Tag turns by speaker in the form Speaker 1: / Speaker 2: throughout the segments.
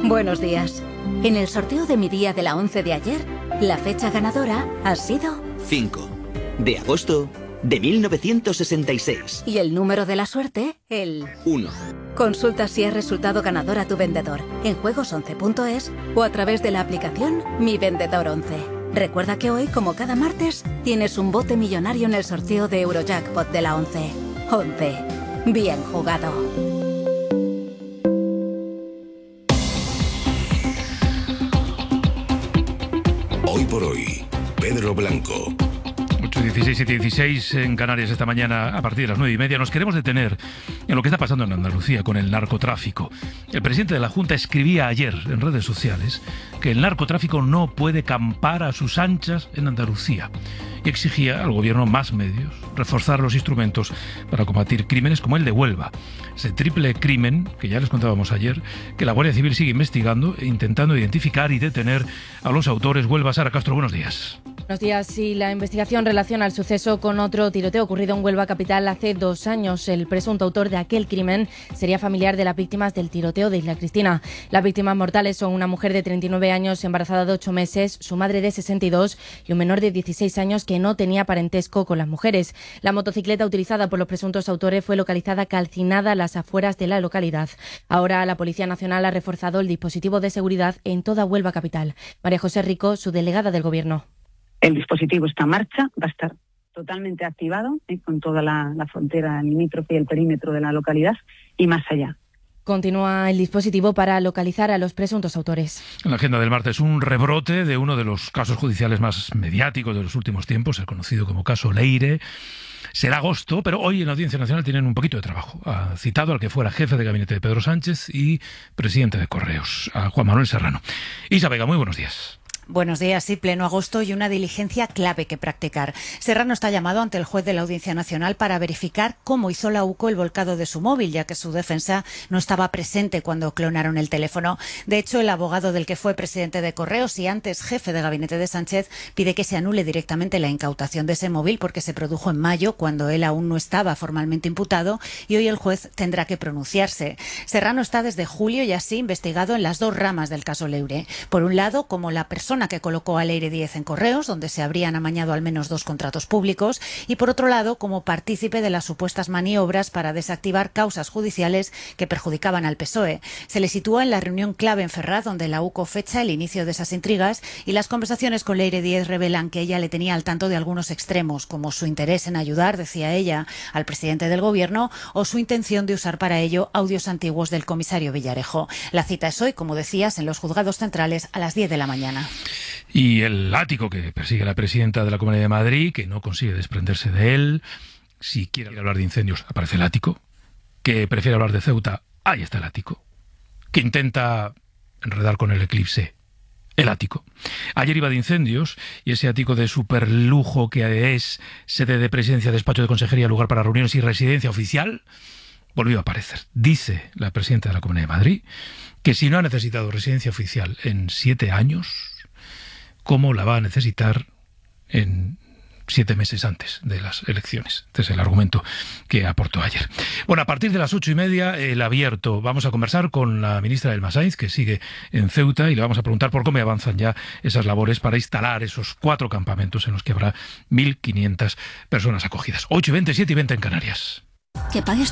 Speaker 1: Buenos días. En el sorteo de mi día de la 11 de ayer, la fecha ganadora ha sido
Speaker 2: 5 de agosto de 1966.
Speaker 1: Y el número de la suerte, el
Speaker 2: 1.
Speaker 1: Consulta si es resultado ganador a tu vendedor en juegos11.es o a través de la aplicación Mi Vendedor 11. Recuerda que hoy, como cada martes, tienes un bote millonario en el sorteo de Eurojackpot de la 11. 11. Bien jugado.
Speaker 3: Hoy por hoy, Pedro Blanco.
Speaker 4: 8:16, 7:16 en Canarias esta mañana a partir de las 9:30. Nos queremos detener en lo que está pasando en Andalucía con el narcotráfico. El presidente de la Junta escribía ayer en redes sociales que el narcotráfico no puede campar a sus anchas en Andalucía y exigía al gobierno más medios, reforzar los instrumentos para combatir crímenes como el de Huelva. Ese triple crimen, que ya les contábamos ayer, que la Guardia Civil sigue investigando e intentando identificar y detener a los autores. Huelva, Sara Castro, buenos días.
Speaker 5: Buenos días. Sí, la investigación relaciona el suceso con otro tiroteo ocurrido en Huelva capital hace 2 años. El presunto autor de aquel crimen sería familiar de las víctimas del tiroteo de Isla Cristina. Las víctimas mortales son una mujer de 39 años, embarazada de 8 meses, su madre de 62 y un menor de 16 años que no tenía parentesco con las mujeres. La motocicleta utilizada por los presuntos autores fue localizada calcinada a las afueras de la localidad. Ahora la Policía Nacional ha reforzado el dispositivo de seguridad en toda Huelva capital. María José Rico, su delegada del Gobierno.
Speaker 6: El dispositivo está en marcha, va a estar totalmente activado con toda la frontera limítrofe y el perímetro de la localidad y más allá.
Speaker 5: Continúa el dispositivo para localizar a los presuntos autores.
Speaker 4: En la agenda del martes, un rebrote de uno de los casos judiciales más mediáticos de los últimos tiempos, el conocido como caso Leire. Será agosto, pero hoy en la Audiencia Nacional tienen un poquito de trabajo. Ha citado al que fuera jefe de gabinete de Pedro Sánchez y presidente de Correos, a Juan Manuel Serrano. Isa Vega, muy buenos días.
Speaker 7: Buenos días, sí, pleno agosto y una diligencia clave que practicar. Serrano está llamado ante el juez de la Audiencia Nacional para verificar cómo hizo la UCO el volcado de su móvil, ya que su defensa no estaba presente cuando clonaron el teléfono. De hecho, el abogado del que fue presidente de Correos y antes jefe de gabinete de Sánchez pide que se anule directamente la incautación de ese móvil porque se produjo en mayo, cuando él aún no estaba formalmente imputado, y hoy el juez tendrá que pronunciarse. Serrano está desde julio y así investigado en las 2 ramas del caso Leire. Por un lado, como la persona que colocó a Leire 10 en Correos, donde se habrían amañado al menos 2 contratos públicos, y por otro lado, como partícipe de las supuestas maniobras para desactivar causas judiciales que perjudicaban al PSOE. Se le sitúa en la reunión clave en Ferraz, donde la UCO fecha el inicio de esas intrigas, y las conversaciones con Leire 10 revelan que ella le tenía al tanto de algunos extremos, como su interés en ayudar, decía ella, al presidente del gobierno, o su intención de usar para ello audios antiguos del comisario Villarejo. La cita es hoy, como decías, en los juzgados centrales a las 10 de la mañana.
Speaker 4: Y el látigo que persigue la presidenta de la Comunidad de Madrid, que no consigue desprenderse de él. Si quiere hablar de incendios, aparece el ático. Que prefiere hablar de Ceuta, ahí está el ático. Que intenta enredar con el eclipse, el ático. Ayer iba de incendios y ese ático de superlujo que es sede de presidencia, despacho de consejería, lugar para reuniones y residencia oficial, volvió a aparecer. Dice la presidenta de la Comunidad de Madrid que si no ha necesitado residencia oficial en 7 años, ¿cómo la va a necesitar en 7 meses antes de las elecciones? Este es el argumento que aportó ayer. Bueno, a partir de las 8:30, el abierto. Vamos a conversar con la ministra Elma Sainz, que sigue en Ceuta, y le vamos a preguntar por cómo avanzan ya esas labores para instalar esos 4 campamentos en los que habrá 1.500 personas acogidas. 8:20, 7:20 en Canarias.
Speaker 1: Que pagues.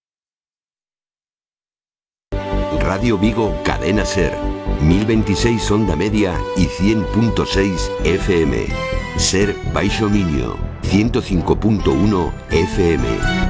Speaker 3: Radio Vigo, Cadena Ser. 1026 onda media y 100.6 FM. Ser Baixo Minio, 105.1 FM.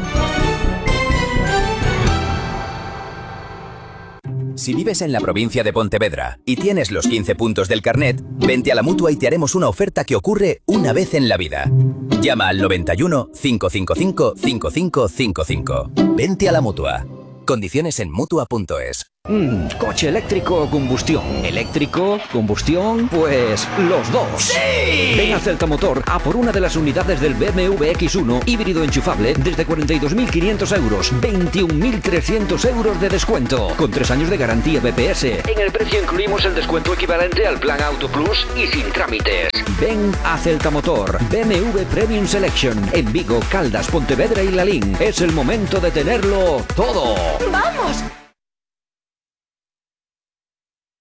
Speaker 8: Si vives en la provincia de Pontevedra y tienes los 15 puntos del carnet, vente a la Mutua y te haremos una oferta que ocurre una vez en la vida. Llama al 91 555 5555. Vente a la Mutua. Condiciones en Mutua.es.
Speaker 9: ¿Coche eléctrico o combustión? ¿Eléctrico? ¿Combustión? Pues los dos. ¡Sí! Ven a Celta Motor a por una de las unidades del BMW X1 híbrido enchufable desde 42.500 euros, 21.300 euros de descuento, con 3 años de garantía BPS. En el precio incluimos el descuento equivalente al plan Auto Plus y sin trámites. Ven a Celta Motor, BMW Premium Selection, en Vigo, Caldas, Pontevedra y Lalín. Es el momento de tenerlo todo.
Speaker 1: ¡Vamos!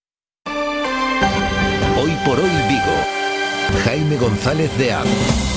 Speaker 3: Jaime González de Aro.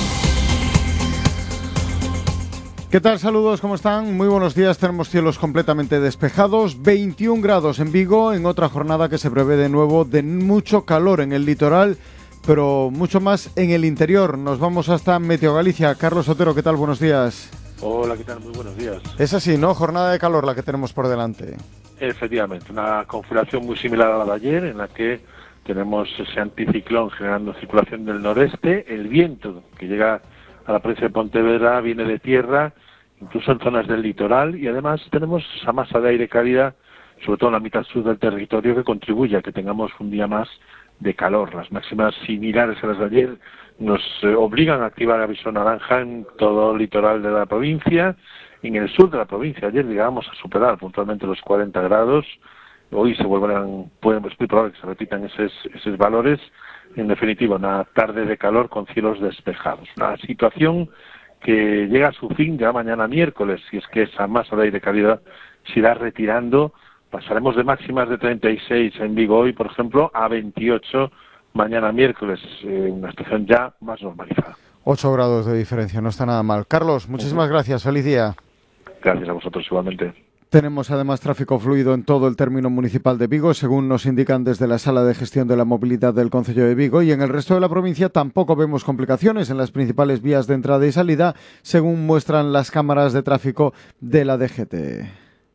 Speaker 10: ¿Qué tal? Saludos, ¿cómo están? Muy buenos días, tenemos cielos completamente despejados, 21 grados en Vigo, en otra jornada que se prevé de nuevo de mucho calor en el litoral, pero mucho más en el interior. Nos vamos hasta Meteo Galicia. Carlos Otero, ¿qué tal? Buenos días.
Speaker 11: Hola, ¿qué tal? Muy buenos días.
Speaker 10: Es así, ¿no? Jornada de calor la que tenemos por delante.
Speaker 11: Efectivamente, una configuración muy similar a la de ayer, en la que tenemos ese anticiclón generando circulación del noreste, el viento que llega a la provincia de Pontevedra viene de tierra, incluso en zonas del litoral, y además tenemos esa masa de aire cálida, sobre todo en la mitad sur del territorio, que contribuye a que tengamos un día más de calor. Las máximas similares a las de ayer nos obligan a activar aviso naranja en todo el litoral de la provincia. En el sur de la provincia ayer llegábamos a superar puntualmente los 40 grados. Hoy es muy probable que se repitan esos valores. En definitiva, una tarde de calor con cielos despejados. Una situación que llega a su fin ya mañana miércoles, si es que esa masa de aire cálido se irá retirando. Pasaremos de máximas de 36 en Vigo hoy, por ejemplo, a 28 mañana miércoles, una situación ya más normalizada.
Speaker 10: 8 grados de diferencia, no está nada mal. Carlos, muchísimas gracias, feliz día.
Speaker 11: Gracias a vosotros igualmente.
Speaker 10: Tenemos además tráfico fluido en todo el término municipal de Vigo, según nos indican desde la Sala de Gestión de la Movilidad del Concello de Vigo, y en el resto de la provincia tampoco vemos complicaciones en las principales vías de entrada y salida, según muestran las cámaras de tráfico de la DGT.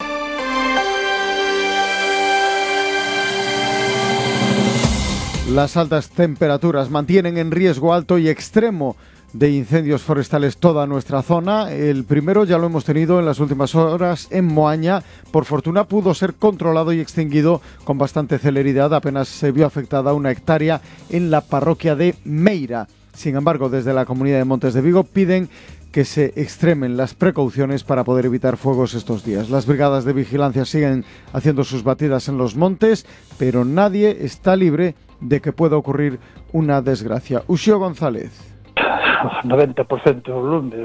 Speaker 10: Las altas temperaturas mantienen en riesgo alto y extremo de incendios forestales toda nuestra zona. El primero ya lo hemos tenido en las últimas horas en Moaña. Por fortuna pudo ser controlado y extinguido con bastante celeridad. Apenas se vio afectada 1 hectárea en la parroquia de Meira. Sin embargo, desde la Comunidad de Montes de Vigo piden que se extremen las precauciones para poder evitar fuegos estos días. Las brigadas de vigilancia siguen haciendo sus batidas en los montes, pero nadie está libre de que pueda ocurrir una desgracia. Uxío González.
Speaker 12: 90% dos lumes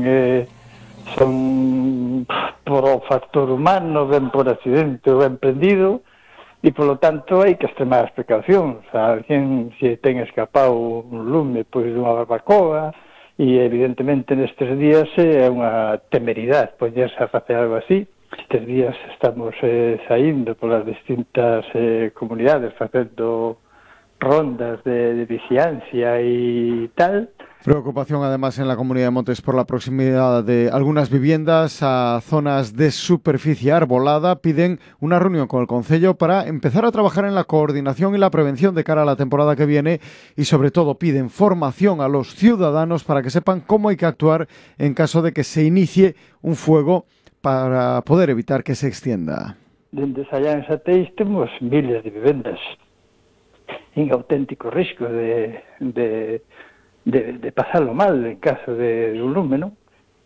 Speaker 12: son por o factor humano, ben por accidente ou ben prendido, e polo tanto hai que extremar as precaucións. Alguén se ten escapado un lume pois dunha barbacoa, e evidentemente nestes días é unha temeridade poñerse a facer algo así. Estes días estamos saindo polas distintas comunidades facendo rondas de vigilancia e tal.
Speaker 10: Preocupación además en la Comunidad de Montes por la proximidad de algunas viviendas a zonas de superficie arbolada. Piden una reunión con el Concello para empezar a trabajar en la coordinación y la prevención de cara a la temporada que viene, y sobre todo piden formación a los ciudadanos para que sepan cómo hay que actuar en caso de que se inicie un fuego para poder evitar que se extienda.
Speaker 12: Dende allá en Satéis temos miles de vivendas en auténtico risco de pasarlo mal en caso de un lume, ¿no?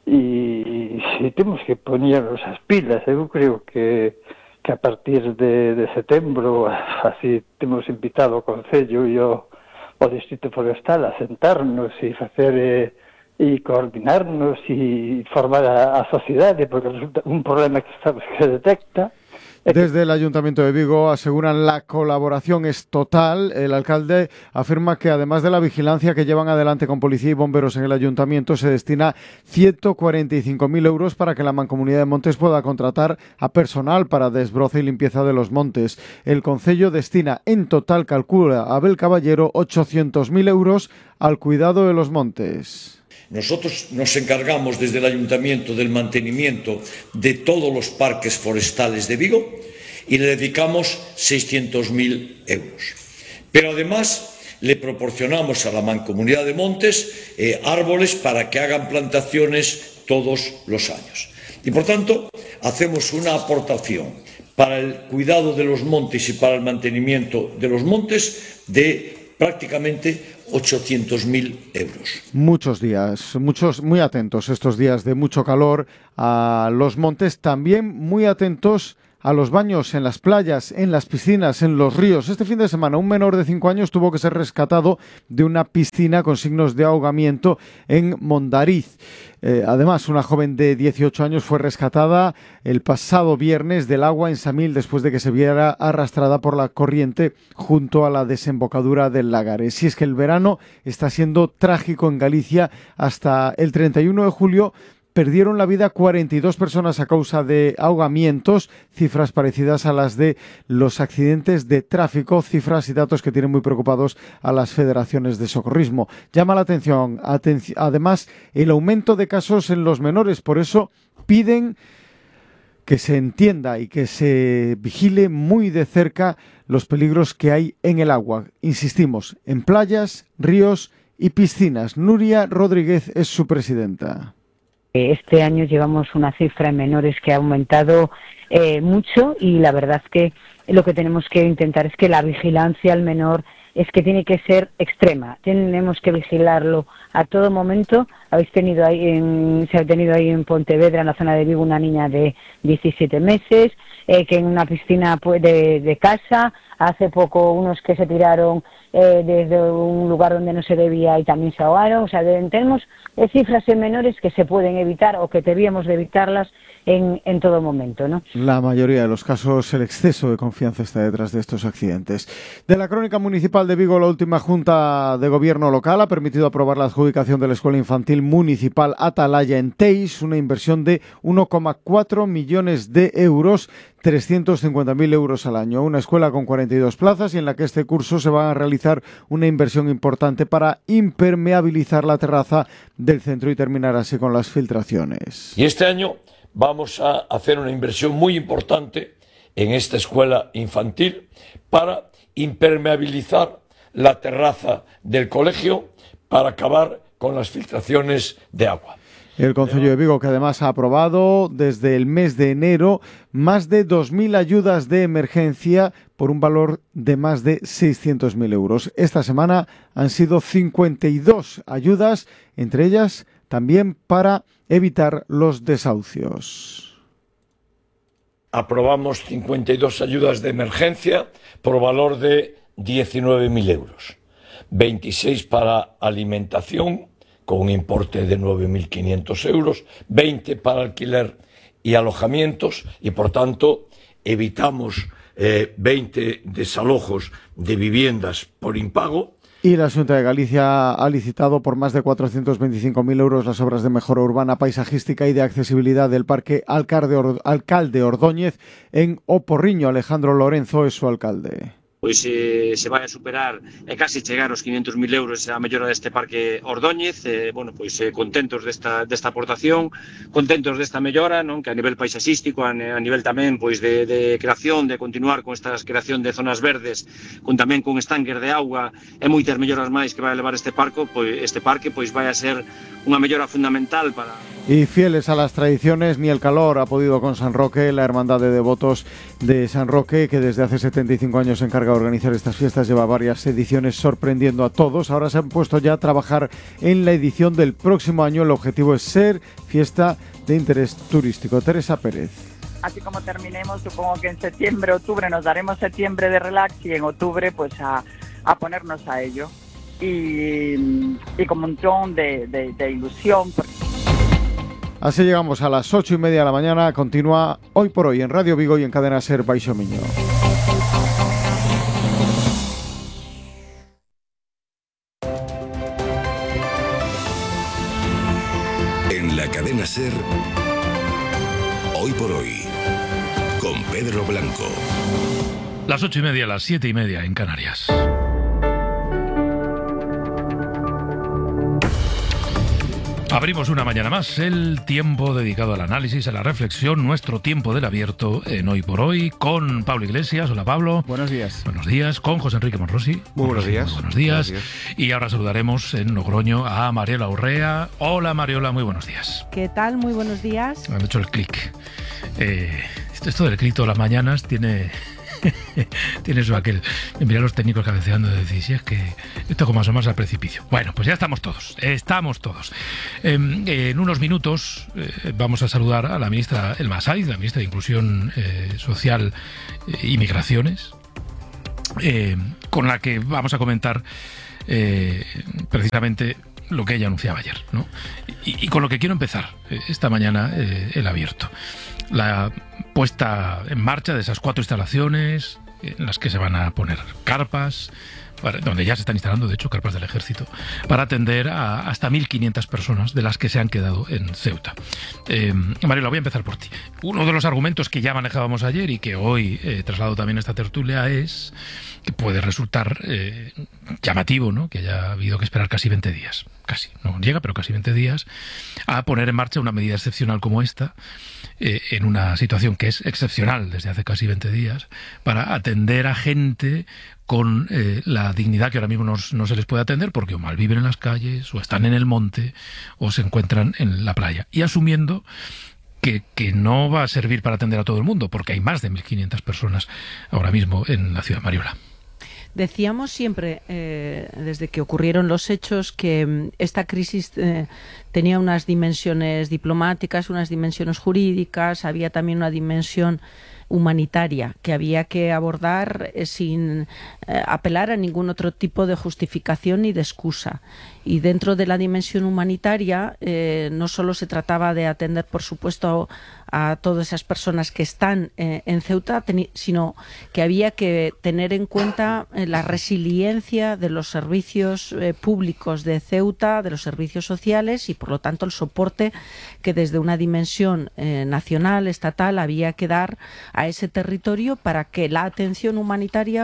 Speaker 12: Y si tenemos que ponernos as pilas, eu creo que a partir de setembro, así temos invitado ao Concello e ao Distrito Forestal a sentarnos e facer e coordinarnos e formar a sociedade, porque resulta un problema que se detecta.
Speaker 10: Desde el Ayuntamiento de Vigo aseguran la colaboración es total. El alcalde afirma que además de la vigilancia que llevan adelante con policía y bomberos en el Ayuntamiento, se destina 145.000 euros para que la Mancomunidad de Montes pueda contratar a personal para desbroce y limpieza de los montes. El Concello destina en total, calcula Abel Caballero, 800.000 euros al cuidado de los montes.
Speaker 13: Nosotros nos encargamos desde el Ayuntamiento del mantenimiento de todos los parques forestales de Vigo y le dedicamos 600.000 euros. Pero además le proporcionamos a la Mancomunidad de Montes árboles para que hagan plantaciones todos los años. Y por tanto, hacemos una aportación para el cuidado de los montes y para el mantenimiento de los montes de prácticamente 800.000 euros.
Speaker 10: Muchos días, muy atentos estos días de mucho calor a los montes, también muy atentos a los baños en las playas, en las piscinas, en los ríos. Este fin de semana un menor de 5 años tuvo que ser rescatado de una piscina con signos de ahogamiento en Mondariz. Además, una joven de 18 años fue rescatada el pasado viernes del agua en Samil después de que se viera arrastrada por la corriente junto a la desembocadura del Lagares. Y es que el verano está siendo trágico en Galicia. Hasta el 31 de julio perdieron la vida 42 personas a causa de ahogamientos, cifras parecidas a las de los accidentes de tráfico, cifras y datos que tienen muy preocupados a las federaciones de socorrismo. Llama la atención, además, el aumento de casos en los menores. Por eso piden que se entienda y que se vigile muy de cerca los peligros que hay en el agua. Insistimos, en playas, ríos y piscinas. Nuria Rodríguez es su presidenta.
Speaker 14: Este año llevamos una cifra en menores que ha aumentado mucho, y la verdad es que lo que tenemos que intentar es que la vigilancia al menor es que tiene que ser extrema. Tenemos que vigilarlo a todo momento. Se ha tenido ahí en Pontevedra, en la zona de Vigo, una niña de 17 meses que en una piscina de casa, hace poco unos que se tiraron desde un lugar donde no se debía y también se ahogaron. O sea, tenemos cifras en menores que se pueden evitar o que debíamos de evitarlas en todo momento, ¿no?
Speaker 10: La mayoría de los casos, el exceso de confianza está detrás de estos accidentes. De la crónica municipal de Vigo, la última Junta de Gobierno local ha permitido aprobar la adjudicación de la Escuela Infantil Municipal Atalaya en Teis, una inversión de 1,4 millones de euros, 350.000 euros al año. Una escuela con 42 plazas y en la que este curso se va a realizar una inversión importante para impermeabilizar la terraza del centro y terminar así con las filtraciones.
Speaker 13: Y este año vamos a hacer una inversión muy importante en esta escuela infantil para impermeabilizar la terraza del colegio para acabar con las filtraciones de agua.
Speaker 10: El Concello de Vigo, que además ha aprobado desde el mes de enero más de 2.000 ayudas de emergencia por un valor de más de 600.000 euros. Esta semana han sido 52 ayudas, entre ellas también para evitar los desahucios.
Speaker 13: Aprobamos 52 ayudas de emergencia por valor de 19.000 euros. 26 para alimentación, con un importe de 9.500 euros, 20 para alquiler y alojamientos, y por tanto evitamos 20 desalojos de viviendas por impago.
Speaker 10: Y la Xunta de Galicia ha licitado por más de 425.000 euros las obras de mejora urbana, paisajística y de accesibilidad del Parque Alcalde Ordóñez en O Porriño. Alejandro Lorenzo es su alcalde.
Speaker 15: Pois se vai a superar e casi chegar aos 500.000 euros a mellora deste Parque Ordóñez. Contentos desta aportación, contentos desta mellora, non? Que a nivel paisaxístico, a nivel tamén de creación, de continuar con esta creación de zonas verdes, tamén con estanques de auga e moitas melloras máis que vai a levar este parque vai a ser unha mellora fundamental para...
Speaker 10: Y fieles a las tradiciones, ni el calor ha podido con San Roque. La Hermandad de Devotos de San Roque, que desde hace 75 años se encarga de organizar estas fiestas, lleva varias ediciones sorprendiendo a todos. Ahora se han puesto ya a trabajar en la edición del próximo año. El objetivo es ser fiesta de interés turístico. Teresa Pérez.
Speaker 16: Así como terminemos, supongo que en septiembre, octubre, nos daremos septiembre de relax y en octubre pues a ponernos a ello. Y con un montón de ilusión.
Speaker 10: Así llegamos a las 8:30 de la mañana. Continúa Hoy por Hoy en Radio Vigo y en Cadena Ser Baixo Miño.
Speaker 3: En la Cadena Ser Hoy por Hoy con Pedro Blanco.
Speaker 4: Las 8:30, las 7:30 en Canarias. Abrimos una mañana más, el tiempo dedicado al análisis, a la reflexión, nuestro tiempo del abierto en Hoy por Hoy, con Pablo Iglesias. Hola, Pablo.
Speaker 17: Buenos días.
Speaker 4: Buenos días. Con José Enrique Monrosi.
Speaker 17: Muy buenos días.
Speaker 4: Muy buenos días. Y ahora saludaremos en Logroño a Mariola Urrea. Hola, Mariola, muy buenos días.
Speaker 18: ¿Qué tal? Muy buenos días.
Speaker 4: Me han hecho el clic. Esto del clic todas las mañanas tiene Tiene eso aquel. Mira a los técnicos cabeceando de decir, si es que esto como asomarse al precipicio. Bueno, pues ya estamos todos. En unos minutos vamos a saludar a la ministra Elma Saiz, la ministra de Inclusión Social y Migraciones, con la que vamos a comentar precisamente lo que ella anunciaba ayer, ¿no? Y con lo que quiero empezar esta mañana el abierto. La puesta en marcha de esas 4 instalaciones en las que se van a poner carpas, donde ya se están instalando, de hecho, carpas del Ejército, para atender a hasta 1.500 personas de las que se han quedado en Ceuta. Mariola, voy a empezar por ti. Uno de los argumentos que ya manejábamos ayer y que hoy traslado también a esta tertulia es que puede resultar llamativo, ¿no?, que haya habido que esperar casi 20 días. Casi, no llega, pero casi 20 días, a poner en marcha una medida excepcional como esta, en una situación que es excepcional desde hace casi 20 días, para atender a gente con la dignidad que ahora mismo no se les puede atender, porque o malviven en las calles, o están en el monte, o se encuentran en la playa. Y asumiendo que no va a servir para atender a todo el mundo, porque hay más de 1.500 personas ahora mismo en la ciudad. Mariola.
Speaker 17: Decíamos siempre, desde que ocurrieron los hechos, que esta crisis tenía unas dimensiones diplomáticas, unas dimensiones jurídicas, había también una dimensión humanitaria que había que abordar sin apelar a ningún otro tipo de justificación ni de excusa. Y dentro de la dimensión humanitaria no solo se trataba de atender, por supuesto, a todas esas personas que están en Ceuta, sino que había que tener en cuenta la resiliencia de los servicios públicos de Ceuta, de los servicios sociales y, por lo tanto, el soporte que desde una dimensión nacional, estatal, había que dar a ese territorio para que la atención humanitaria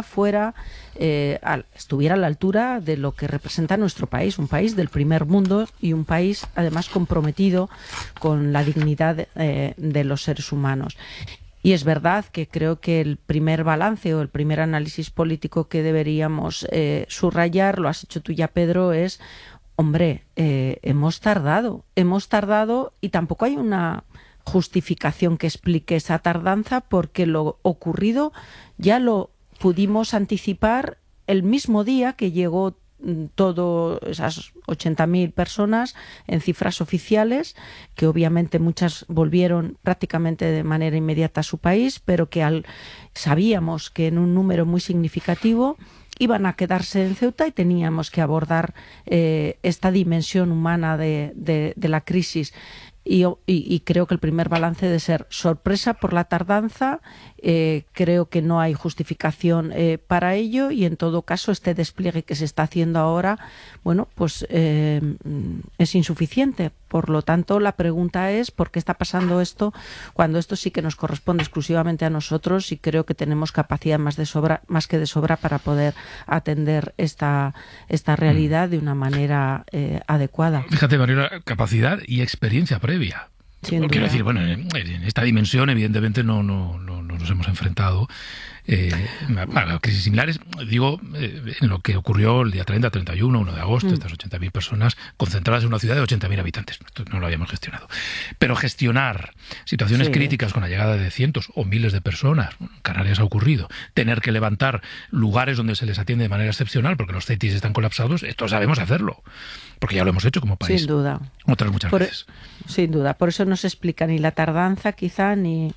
Speaker 17: estuviera a la altura de lo que representa nuestro país, un país del primer mundo y un país además comprometido con la dignidad de los seres humanos. Y es verdad que creo que el primer balance o el primer análisis político que deberíamos subrayar, lo has hecho tú ya, Pedro, es, hombre, hemos tardado y tampoco hay una justificación que explique esa tardanza, porque lo ocurrido ya lo pudimos anticipar el mismo día que llegó todas esas 80.000 personas en cifras oficiales, que obviamente muchas volvieron prácticamente de manera inmediata a su país, pero que sabíamos que en un número muy significativo iban a quedarse en Ceuta y teníamos que abordar esta dimensión humana de la crisis. Y creo que el primer balance debe ser sorpresa por la tardanza. Creo que no hay justificación para ello, y en todo caso este despliegue que se está haciendo ahora, bueno, pues es insuficiente. Por lo tanto, la pregunta es ¿por qué está pasando esto cuando esto sí que nos corresponde exclusivamente a nosotros? Y creo que tenemos capacidad más que de sobra para poder atender esta realidad de una manera adecuada.
Speaker 4: Fíjate, Mariola, capacidad y experiencia previa. Quiero decir, bueno, en esta dimensión evidentemente no nos hemos enfrentado a crisis similares. Digo, en lo que ocurrió el día 30, 31, 1 de agosto, estas 80.000 personas concentradas en una ciudad de 80.000 habitantes. Esto no lo habíamos gestionado. Pero gestionar situaciones críticas con la llegada de cientos o miles de personas, en Canarias ha ocurrido, tener que levantar lugares donde se les atiende de manera excepcional porque los CETIs están colapsados, esto sabemos hacerlo, porque ya lo hemos hecho como país.
Speaker 17: Sin duda.
Speaker 4: Otras muchas veces.
Speaker 17: Sin duda. Por eso no se explica ni la tardanza, quizá, ni...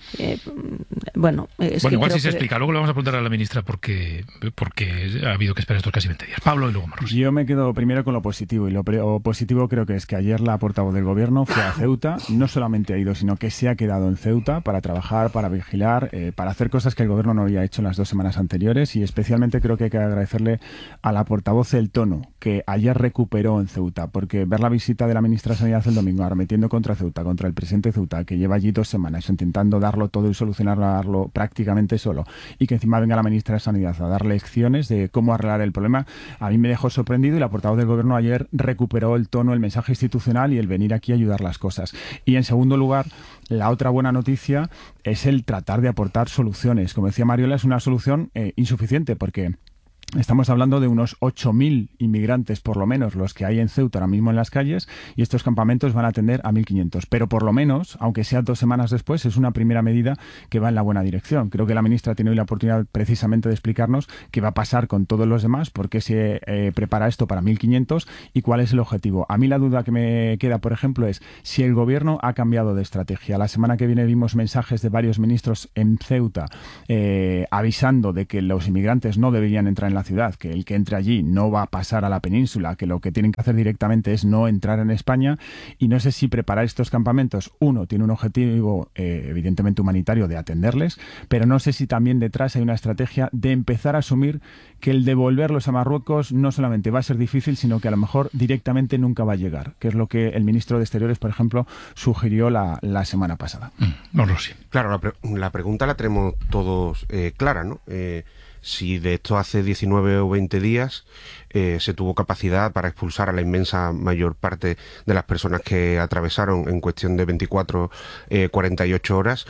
Speaker 4: igual sí se explica. Luego le vamos a preguntar a la ministra porque ha habido que esperar estos casi 20 días. Pablo y luego Marros.
Speaker 18: Yo me quedo primero con lo positivo, y lo positivo creo que es que ayer la portavoz del Gobierno fue a Ceuta. No solamente ha ido, sino que se ha quedado en Ceuta para trabajar, para vigilar, para hacer cosas que el Gobierno no había hecho en las 2 semanas anteriores, y especialmente creo que hay que agradecerle a la portavoz el tono que ayer recuperó en Ceuta, porque ver la visita de la ministra de Sanidad el domingo arremetiendo contra Ceuta, contra el presidente de Ceuta, que lleva allí 2 semanas intentando darlo todo y solucionarlo prácticamente solo, y que encima venga la ministra de Sanidad a dar lecciones de cómo arreglar el problema, a mí me dejó sorprendido, y la portavoz del Gobierno ayer recuperó el tono, el mensaje institucional y el venir aquí a ayudar las cosas. Y en segundo lugar, la otra buena noticia es el tratar de aportar soluciones. Como decía Mariola, es una solución insuficiente, porque Estamos hablando de unos 8.000 inmigrantes, por lo menos, los que hay en Ceuta ahora mismo en las calles, y estos campamentos van a atender a 1.500. Pero por lo menos, aunque sea 2 semanas después, es una primera medida que va en la buena dirección. Creo que la ministra tiene hoy la oportunidad precisamente de explicarnos qué va a pasar con todos los demás, por qué se prepara esto para 1.500 y cuál es el objetivo. A mí la duda que me queda, por ejemplo, es si el gobierno ha cambiado de estrategia. La semana que viene vimos mensajes de varios ministros en Ceuta avisando de que los inmigrantes no deberían entrar en la ciudad, que el que entre allí no va a pasar a la península, que lo que tienen que hacer directamente es no entrar en España, y no sé si preparar estos campamentos, uno, tiene un objetivo evidentemente humanitario de atenderles, pero no sé si también detrás hay una estrategia de empezar a asumir que el devolverlos a Marruecos no solamente va a ser difícil, sino que a lo mejor directamente nunca va a llegar, que es lo que el ministro de Exteriores, por ejemplo, sugirió la semana pasada.
Speaker 4: No, Rossi.
Speaker 19: Claro, la pregunta la tenemos todos clara, ¿no? Si de esto hace 19 o 20 días se tuvo capacidad para expulsar a la inmensa mayor parte de las personas que atravesaron en cuestión de 24, 48 horas,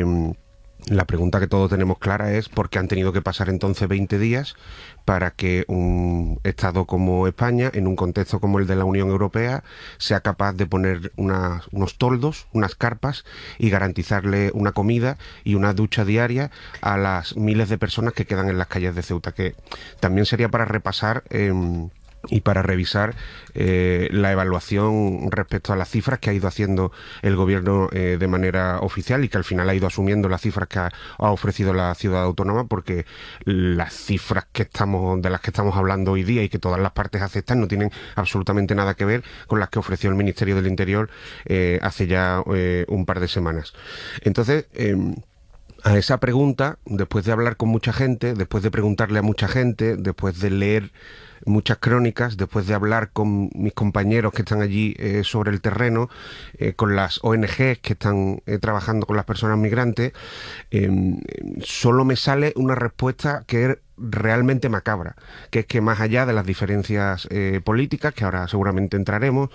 Speaker 19: la pregunta que todos tenemos clara es por qué han tenido que pasar entonces 20 días para que un Estado como España, en un contexto como el de la Unión Europea, sea capaz de poner unos toldos, unas carpas y garantizarle una comida y una ducha diaria a las miles de personas que quedan en las calles de Ceuta, que también sería para repasar y para revisar la evaluación respecto a las cifras que ha ido haciendo el gobierno de manera oficial y que al final ha ido asumiendo las cifras que ha ofrecido la ciudad autónoma, porque las cifras de las que estamos hablando hoy día y que todas las partes aceptan no tienen absolutamente nada que ver con las que ofreció el Ministerio del Interior hace ya un par de semanas. Entonces, a esa pregunta, después de hablar con mucha gente, después de preguntarle a mucha gente, después de leer muchas crónicas, después de hablar con mis compañeros que están allí sobre el terreno, con las ONGs que están trabajando con las personas migrantes, solo me sale una respuesta que es realmente macabra, que es que más allá de las diferencias políticas, que ahora seguramente entraremos,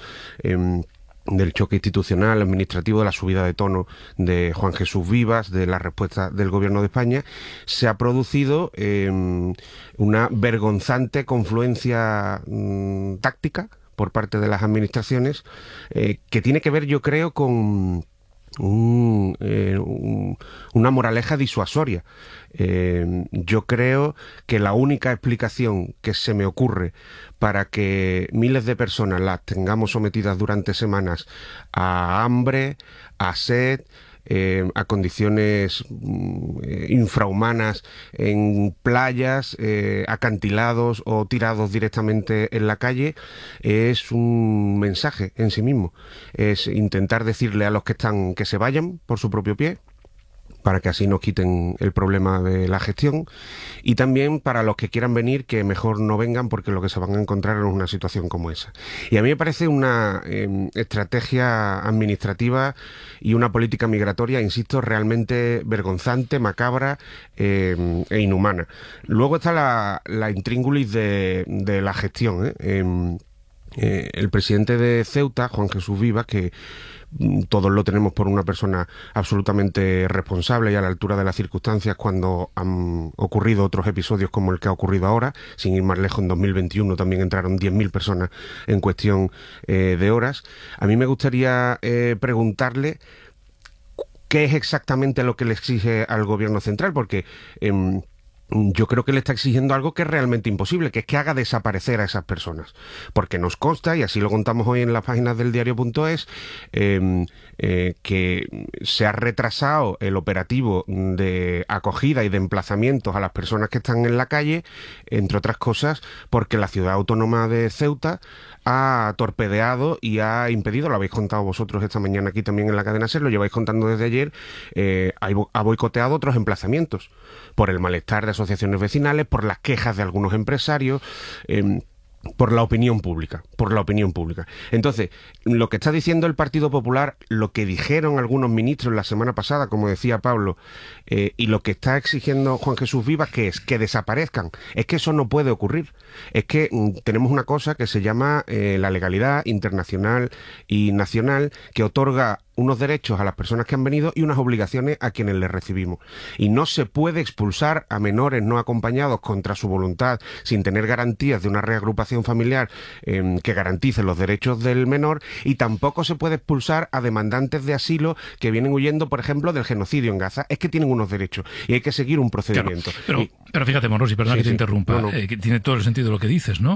Speaker 19: del choque institucional, administrativo, de la subida de tono de Juan Jesús Vivas, de la respuesta del Gobierno de España, se ha producido una vergonzante confluencia táctica por parte de las administraciones que tiene que ver, yo creo, con una moraleja disuasoria. Yo creo que la única explicación que se me ocurre para que miles de personas las tengamos sometidas durante semanas a hambre, a sed, a condiciones infrahumanas en playas, acantilados o tirados directamente en la calle, es un mensaje en sí mismo. Es intentar decirle a los que están que se vayan por su propio pie, para que así nos quiten el problema de la gestión, y también para los que quieran venir que mejor no vengan, porque lo que se van a encontrar es una situación como esa. Y a mí me parece una estrategia administrativa y una política migratoria, insisto, realmente vergonzante, macabra e inhumana. Luego está la intríngulis de la gestión, el presidente de Ceuta, Juan Jesús Vivas, que todos lo tenemos por una persona absolutamente responsable y a la altura de las circunstancias cuando han ocurrido otros episodios como el que ha ocurrido ahora. Sin ir más lejos, en 2021 también entraron 10.000 personas en cuestión de horas. A mí me gustaría preguntarle qué es exactamente lo que le exige al gobierno central, porque yo creo que le está exigiendo algo que es realmente imposible, que es que haga desaparecer a esas personas. Porque nos consta, y así lo contamos hoy en las páginas del diario.es, que se ha retrasado el operativo de acogida y de emplazamientos a las personas que están en la calle, entre otras cosas, porque la ciudad autónoma de Ceuta ha torpedeado y ha impedido, lo habéis contado vosotros esta mañana aquí también en la cadena SER, lo lleváis contando desde ayer, ha boicoteado otros emplazamientos por el malestar de asociaciones vecinales, por las quejas de algunos empresarios, por la opinión pública, Entonces, lo que está diciendo el Partido Popular, lo que dijeron algunos ministros la semana pasada, como decía Pablo, y lo que está exigiendo Juan Jesús Vivas, que es que desaparezcan, es que eso no puede ocurrir. Es que tenemos una cosa que se llama la legalidad internacional y nacional, que otorga unos derechos a las personas que han venido y unas obligaciones a quienes les recibimos. Y no se puede expulsar a menores no acompañados contra su voluntad, sin tener garantías de una reagrupación familiar que garantice los derechos del menor, y tampoco se puede expulsar a demandantes de asilo que vienen huyendo, por ejemplo, del genocidio en Gaza. Es que tienen unos derechos y hay que seguir un procedimiento.
Speaker 4: Claro, pero fíjate, Monrosi, perdona que te interrumpa, que tiene todo el sentido lo que dices, ¿no?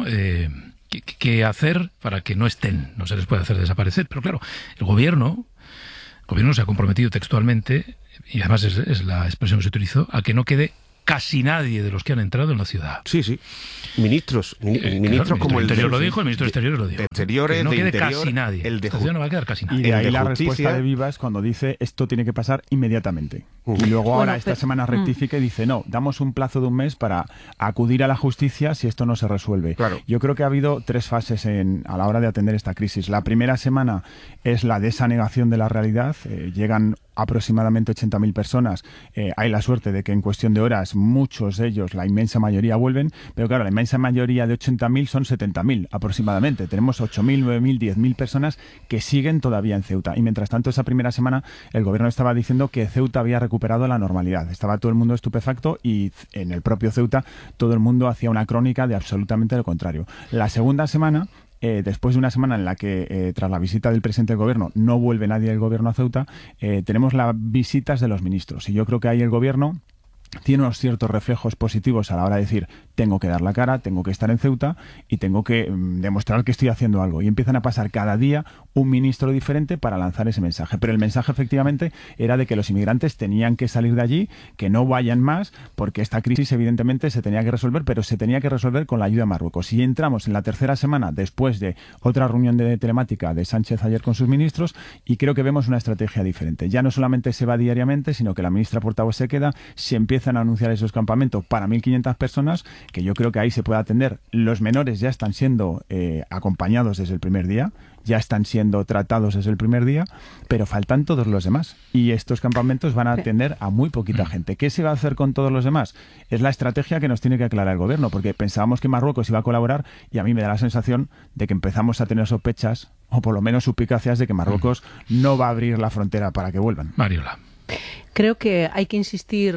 Speaker 4: ¿Qué hacer para que no estén? No se les puede hacer desaparecer. Pero claro, el gobierno se ha comprometido textualmente, y además es la expresión que se utilizó, a que no quede casi nadie de los que han entrado en la ciudad.
Speaker 19: Sí. Ministros como el
Speaker 4: Interior lo dijo, el ministro de Exteriores lo dijo.
Speaker 19: Exteriores,
Speaker 4: que no
Speaker 19: de
Speaker 4: quede
Speaker 19: Interior,
Speaker 4: casi nadie.
Speaker 19: El de
Speaker 4: no va a quedar casi nadie.
Speaker 18: Y de ahí la
Speaker 19: Justicia,
Speaker 18: respuesta de Vivas cuando dice esto tiene que pasar inmediatamente. Y luego ahora esta semana rectifica y dice no, damos un plazo de un mes para acudir a la justicia si esto no se resuelve.
Speaker 19: Claro.
Speaker 18: Yo creo que ha habido 3 fases a la hora de atender esta crisis. La primera semana es la de esa negación de la realidad. Llegan aproximadamente 80.000 personas. Hay la suerte de que en cuestión de horas muchos de ellos, la inmensa mayoría, vuelven, pero claro, la inmensa mayoría de 80.000 son 70.000 aproximadamente. Tenemos 8.000, 9.000, 10.000 personas que siguen todavía en Ceuta. Y mientras tanto, esa primera semana el gobierno estaba diciendo que Ceuta había recuperado la normalidad. Estaba todo el mundo estupefacto y en el propio Ceuta todo el mundo hacía una crónica de absolutamente lo contrario. La segunda semana, después de una semana en la que tras la visita del presidente del gobierno no vuelve nadie del gobierno a Ceuta, tenemos las visitas de los ministros, y yo creo que ahí el gobierno tiene unos ciertos reflejos positivos a la hora de decir tengo que dar la cara, tengo que estar en Ceuta y tengo que demostrar que estoy haciendo algo. Y empiezan a pasar cada día un ministro diferente para lanzar ese mensaje. Pero el mensaje efectivamente era de que los inmigrantes tenían que salir de allí, que no vayan más, porque esta crisis evidentemente se tenía que resolver, pero se tenía que resolver con la ayuda de Marruecos. Y entramos en la tercera semana después de otra reunión de telemática de Sánchez ayer con sus ministros, y creo que vemos una estrategia diferente. Ya no solamente se va diariamente, sino que la ministra portavoz se queda, se empiezan a anunciar esos campamentos para 1.500 personas, que yo creo que ahí se puede atender. Los menores ya están siendo acompañados desde el primer día, ya están siendo tratados desde el primer día, pero faltan todos los demás. Y estos campamentos van a atender a muy poquita gente. ¿Qué se va a hacer con todos los demás? Es la estrategia que nos tiene que aclarar el gobierno, porque pensábamos que Marruecos iba a colaborar y a mí me da la sensación de que empezamos a tener sospechas, o por lo menos suspicacias, de que Marruecos no va a abrir la frontera para que vuelvan.
Speaker 4: Mariola.
Speaker 17: Creo que hay que insistir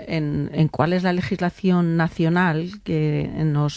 Speaker 17: en cuál es la legislación nacional que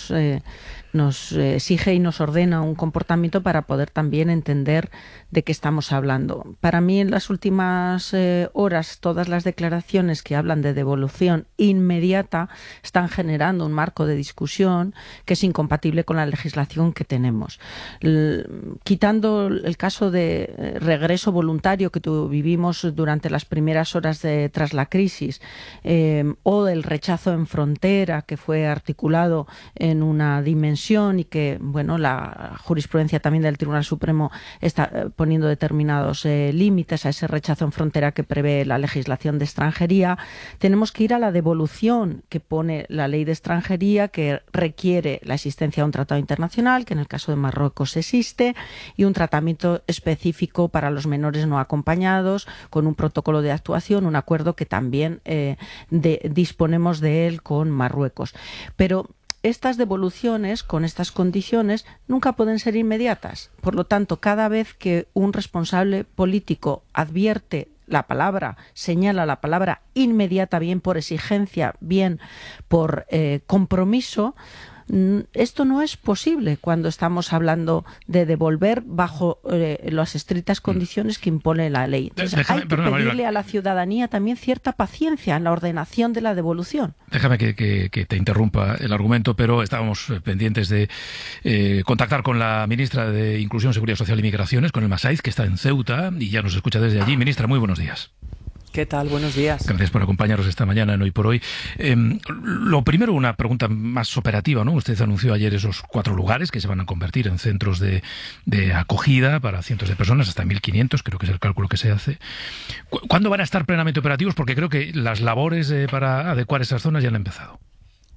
Speaker 17: nos exige y nos ordena un comportamiento para poder también entender de qué estamos hablando. Para mí, en las últimas horas, todas las declaraciones que hablan de devolución inmediata están generando un marco de discusión que es incompatible con la legislación que tenemos. Quitando el caso de regreso voluntario que vivimos durante las primeras horas tras la crisis, o el rechazo en frontera que fue articulado en una dimensión y que, bueno, la jurisprudencia también del Tribunal Supremo está poniendo determinados límites a ese rechazo en frontera que prevé la legislación de extranjería. Tenemos que ir a la devolución que pone la ley de extranjería, que requiere la existencia de un tratado internacional, que en el caso de Marruecos existe, y un tratamiento específico para los menores no acompañados, con un protocolo de actuación, un acuerdo que también disponemos de él con Marruecos. Pero estas devoluciones con estas condiciones nunca pueden ser inmediatas. Por lo tanto, cada vez que un responsable político advierte la palabra, señala la palabra inmediata, bien por exigencia, bien por compromiso, esto no es posible cuando estamos hablando de devolver bajo las estrictas condiciones que impone la ley. Entonces, hay que pedirle a la ciudadanía también cierta paciencia en la ordenación de la devolución.
Speaker 4: Déjame que te interrumpa el argumento, pero estábamos pendientes de contactar con la ministra de Inclusión, Seguridad Social y Migraciones, con Elma Saiz, que está en Ceuta y ya nos escucha desde allí. Ministra, muy buenos días.
Speaker 20: ¿Qué tal? Buenos días.
Speaker 4: Gracias por acompañarnos esta mañana en Hoy por Hoy. Lo primero, una pregunta más operativa, ¿no? Usted anunció ayer esos 4 lugares que se van a convertir en centros de acogida para cientos de personas, hasta 1.500, creo que es el cálculo que se hace. ¿Cuándo van a estar plenamente operativos? Porque creo que las labores para adecuar esas zonas ya han empezado.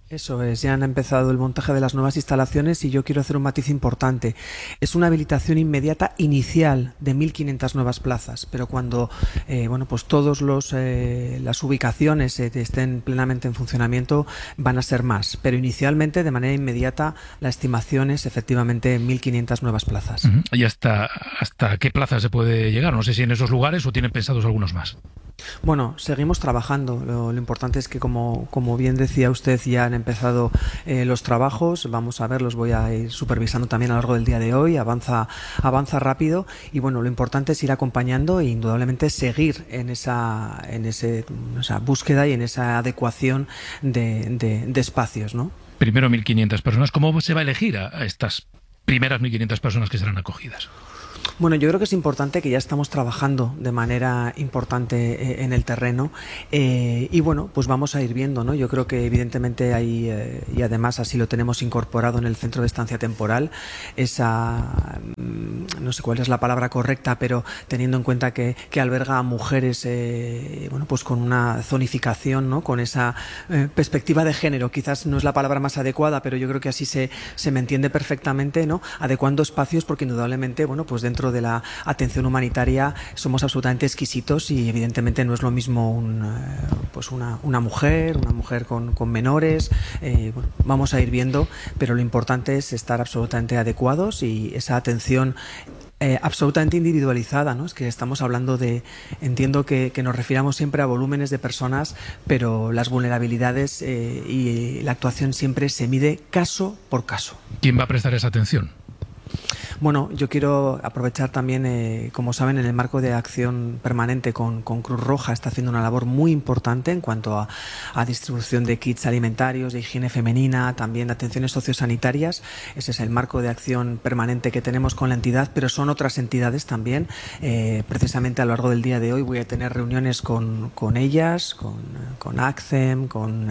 Speaker 20: Eso es, ya han empezado el montaje de las nuevas instalaciones y yo quiero hacer un matiz importante. Es una habilitación inmediata inicial de 1.500 nuevas plazas, pero cuando pues todas las ubicaciones estén plenamente en funcionamiento van a ser más. Pero inicialmente, de manera inmediata, la estimación es efectivamente 1.500 nuevas plazas.
Speaker 4: ¿Y hasta qué plazas se puede llegar? No sé si en esos lugares o tienen pensados algunos más.
Speaker 20: Bueno, seguimos trabajando. Lo importante es que, como bien decía usted, ya han empezado los trabajos. Vamos a ver, los voy a ir supervisando también a lo largo del día de hoy. Avanza rápido y bueno, lo importante es ir acompañando e indudablemente seguir en esa búsqueda y en esa adecuación de espacios, ¿no?
Speaker 4: Primero 1.500 personas. ¿Cómo se va a elegir a estas primeras 1.500 personas que serán acogidas?
Speaker 20: Bueno, yo creo que es importante que ya estamos trabajando de manera importante en el terreno y bueno, pues vamos a ir viendo, ¿no? Yo creo que evidentemente hay, y además así lo tenemos incorporado en el centro de estancia temporal, esa, no sé cuál es la palabra correcta, pero teniendo en cuenta que alberga a mujeres, pues con una zonificación, ¿no? Con esa perspectiva de género, quizás no es la palabra más adecuada, pero yo creo que así se me entiende perfectamente, ¿no? Adecuando espacios porque indudablemente, bueno, pues dentro de la atención humanitaria somos absolutamente exquisitos y evidentemente no es lo mismo una mujer con menores. Vamos a ir viendo, pero lo importante es estar absolutamente adecuados y esa atención absolutamente individualizada, ¿no? Es que estamos hablando entiendo que nos refiramos siempre a volúmenes de personas, pero las vulnerabilidades y la actuación siempre se mide caso por caso.
Speaker 4: ¿Quién va a prestar esa atención?
Speaker 20: Bueno, yo quiero aprovechar también, como saben, en el marco de acción permanente con Cruz Roja está haciendo una labor muy importante en cuanto a distribución de kits alimentarios, de higiene femenina, también de atenciones sociosanitarias. Ese es el marco de acción permanente que tenemos con la entidad, pero son otras entidades también. Precisamente a lo largo del día de hoy voy a tener reuniones con ellas, con ACCEM, con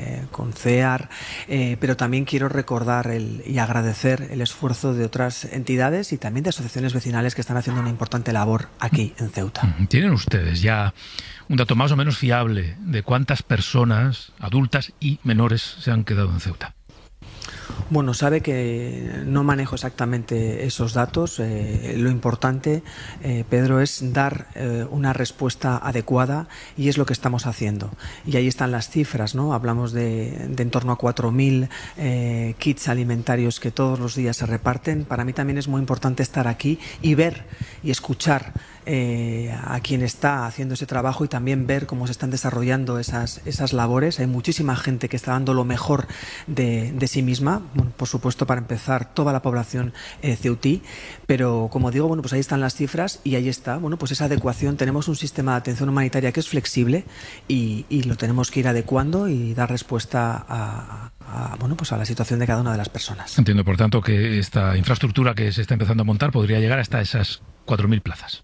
Speaker 20: CEAR, pero también quiero recordar y agradecer el esfuerzo de otras entidades y también de asociaciones vecinales que están haciendo una importante labor aquí en Ceuta.
Speaker 4: ¿Tienen ustedes ya un dato más o menos fiable de cuántas personas adultas y menores se han quedado en Ceuta?
Speaker 20: Bueno, sabe que no manejo exactamente esos datos. Lo importante, Pedro, es dar una respuesta adecuada y es lo que estamos haciendo. Y ahí están las cifras, ¿no? Hablamos de en torno a 4.000 kits alimentarios que todos los días se reparten. Para mí también es muy importante estar aquí y ver y escuchar a quien está haciendo ese trabajo y también ver cómo se están desarrollando esas labores. Hay muchísima gente que está dando lo mejor de sí misma, bueno, por supuesto, para empezar, toda la población ceutí, pero como digo, bueno, pues ahí están las cifras y ahí está, bueno, pues esa adecuación. Tenemos un sistema de atención humanitaria que es flexible y lo tenemos que ir adecuando y dar respuesta a la situación de cada una de las personas.
Speaker 4: Entiendo, por tanto, que esta infraestructura que se está empezando a montar podría llegar hasta esas 4.000 plazas.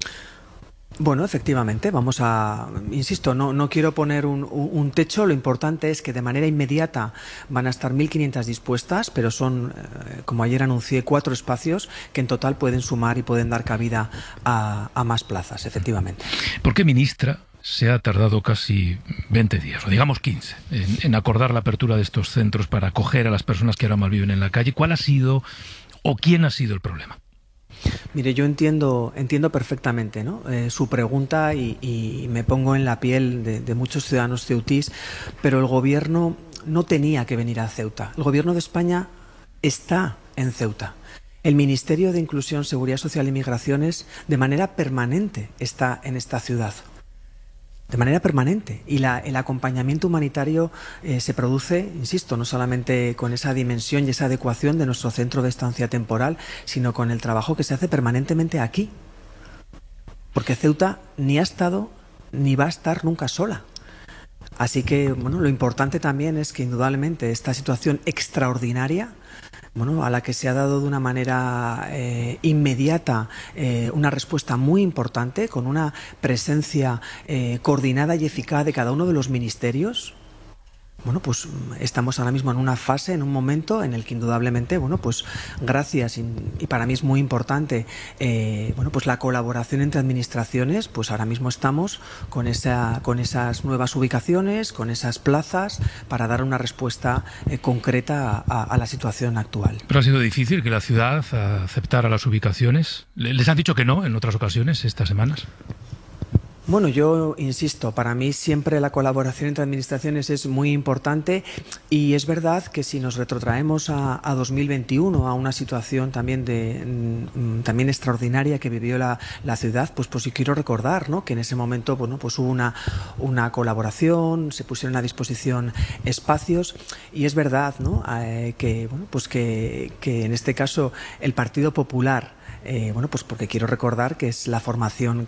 Speaker 20: Bueno, efectivamente, insisto, no quiero poner un techo. Lo importante es que de manera inmediata van a estar 1.500 dispuestas, pero son, como ayer anuncié, 4 espacios que en total pueden sumar y pueden dar cabida a más plazas, efectivamente.
Speaker 4: ¿Por qué, ministra, se ha tardado casi 20 días, o digamos 15, en acordar la apertura de estos centros para acoger a las personas que ahora malviven en la calle? ¿Cuál ha sido o quién ha sido el problema?
Speaker 20: Mire, yo entiendo perfectamente, ¿no? Su pregunta y me pongo en la piel de muchos ciudadanos ceutís, pero el gobierno no tenía que venir a Ceuta. El gobierno de España está en Ceuta. El Ministerio de Inclusión, Seguridad Social y Migraciones de manera permanente está en esta ciudad. De manera permanente. Y el acompañamiento humanitario se produce, insisto, no solamente con esa dimensión y esa adecuación de nuestro centro de estancia temporal, sino con el trabajo que se hace permanentemente aquí. Porque Ceuta ni ha estado ni va a estar nunca sola. Así que, bueno, lo importante también es que indudablemente esta situación extraordinaria, bueno, a la que se ha dado de una manera inmediata una respuesta muy importante, con una presencia coordinada y eficaz de cada uno de los ministerios, bueno, pues estamos ahora mismo en una fase, en un momento en el que indudablemente, bueno, pues gracias y para mí es muy importante, bueno, pues la colaboración entre administraciones, pues ahora mismo estamos con esas nuevas ubicaciones, con esas plazas para dar una respuesta concreta a la situación actual.
Speaker 4: Pero ha sido difícil que la ciudad aceptara las ubicaciones. ¿Les han dicho que no en otras ocasiones estas semanas?
Speaker 20: Bueno, yo insisto, para mí siempre la colaboración entre administraciones es muy importante y es verdad que si nos retrotraemos a 2021, a una situación también también extraordinaria que vivió la ciudad, pues sí quiero recordar, ¿no?, que en ese momento, bueno, pues hubo una colaboración, se pusieron a disposición espacios y es verdad, ¿no?, que bueno, pues que en este caso el Partido Popular, bueno, pues porque quiero recordar que es la formación